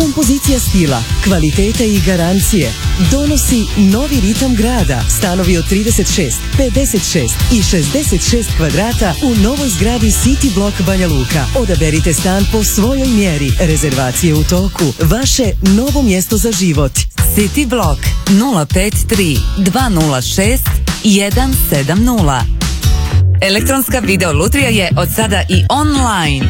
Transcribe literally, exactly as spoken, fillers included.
Kompozicija stila, kvalitete i garancije donosi novi ritam grada. Stanovi od trideset šest, pedeset šest i šezdeset šest kvadrata u novoj zgradi City Block Banja Luka. Odaberite stan po svojoj mjeri. Rezervacije u toku. Vaše novo mjesto za život. City Block nula pet tri dva nula šest jedan sedam nula. Elektronska video lutrija je od sada i online.